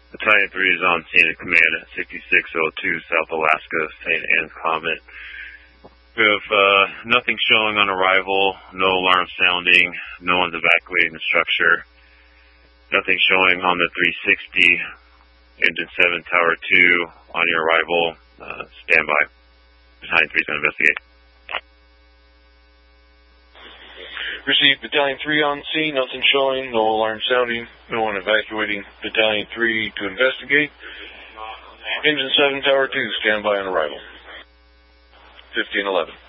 Battalion 3 is on scene at command at 6602 South Alaska, St. Anne's Comet. We have nothing showing on arrival, no alarm sounding, no one's evacuating the structure. Nothing showing on the 360, Engine 7, Tower 2 on your arrival. Stand by. Battalion 3 is going to investigate. Received Battalion 3 on scene, nothing showing, no alarm sounding, no one evacuating. Battalion 3 to investigate. Engine 7, Tower 2, stand by on arrival. 1511.